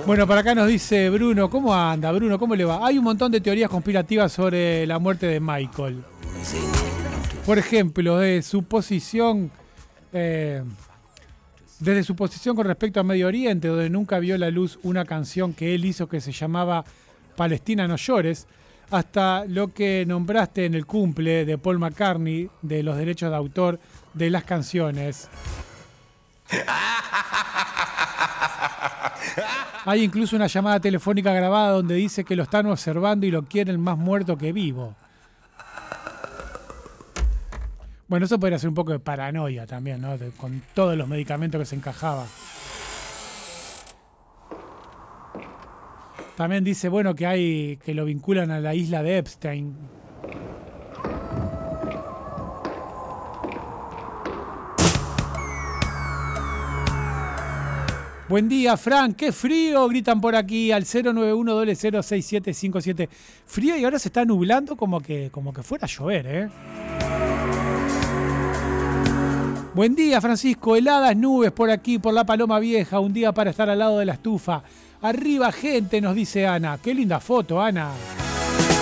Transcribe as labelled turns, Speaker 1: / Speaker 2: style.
Speaker 1: Bueno, para acá nos dice Bruno, ¿cómo anda? Bruno, ¿cómo le va? Hay un montón de teorías conspirativas sobre la muerte de Michael. Por ejemplo, desde su posición con respecto a Medio Oriente, donde nunca vio la luz una canción que él hizo que se llamaba Palestina no llores, hasta lo que nombraste en el cumple de Paul McCartney de los derechos de autor de las canciones. Hay incluso una llamada telefónica grabada donde dice que lo están observando y lo quieren más muerto que vivo. Bueno, eso podría ser un poco de paranoia también, ¿no? Con todos los medicamentos que se encajaba. También dice, bueno, que lo vinculan a la isla de Epstein. Buen día, Frank. ¡Qué frío! Gritan por aquí al 091-006757. Frío y ahora se está nublando como que fuera a llover, ¿eh? Buen día, Francisco. Heladas nubes por aquí, por la Paloma Vieja. Un día para estar al lado de la estufa. Arriba, gente, nos dice Ana. Qué linda foto, Ana.